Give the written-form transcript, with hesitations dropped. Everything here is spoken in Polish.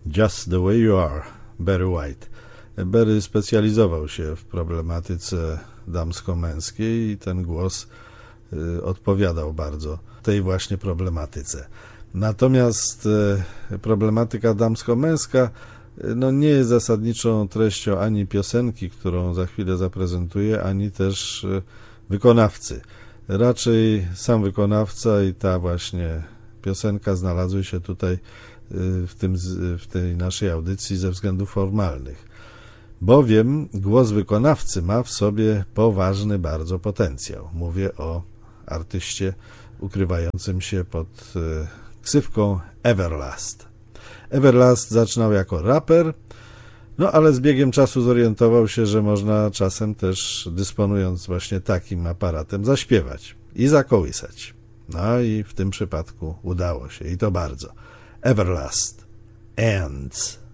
Just the way you are, Barry White. Barry specjalizował się w problematyce damsko-męskiej i ten głos odpowiadał bardzo tej właśnie problematyce. Natomiast problematyka damsko-męska nie jest zasadniczą treścią ani piosenki, którą za chwilę zaprezentuję, ani też wykonawcy. Raczej sam wykonawca i ta właśnie piosenka znalazły się tutaj w tej naszej audycji ze względów formalnych, bowiem głos wykonawcy ma w sobie poważny bardzo potencjał. Mówię o artyście ukrywającym się pod ksywką Everlast. Everlast zaczynał jako raper, ale z biegiem czasu zorientował się, że można czasem też, dysponując właśnie takim aparatem, zaśpiewać i zakołysać. I w tym przypadku udało się i to bardzo. Everlast ends.